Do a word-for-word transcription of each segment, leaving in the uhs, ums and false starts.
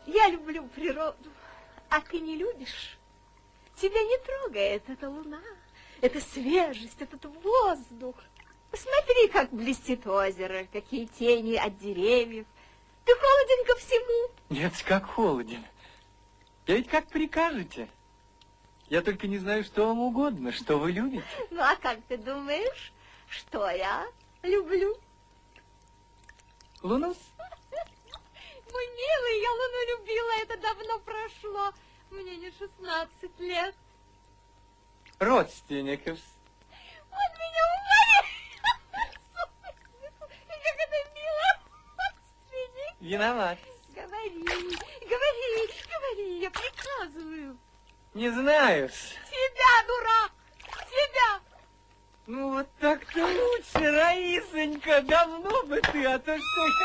Я люблю природу, а ты не любишь. Тебя не трогает эта луна, эта свежесть, этот воздух. Посмотри, как блестит озеро, какие тени от деревьев. Ты холоден ко всему. Нет, как холоден. Я ведь как прикажете. Я только не знаю, что вам угодно, что вы любите. Ну, а как ты думаешь, что я люблю? Луну? Мой милый, я луну любила, это давно прошло. Мне не шестнадцать лет. Родственников. Он меня уморил. Как это мило, родственник. Виноват. Говори, говори, говори, я приказываю. Не знаю. Тебя, дурак, тебя. Ну, вот так-то лучше, Раисонька, давно бы ты, а то что я...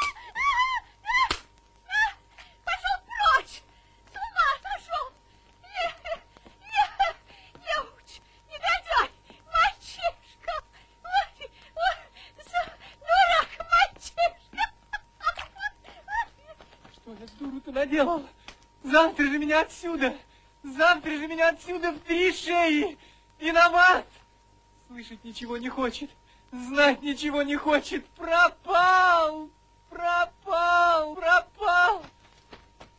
Пошел прочь, с ума сошел. Неуч, негодяй, мальчишка, ой, ой, дурак, мальчишка. Что я с дуру-то наделал? Завтра же меня отсюда, завтра же меня отсюда в три шеи. Виноват. Слышать ничего не хочет, знать ничего не хочет. Пропал, пропал, пропал.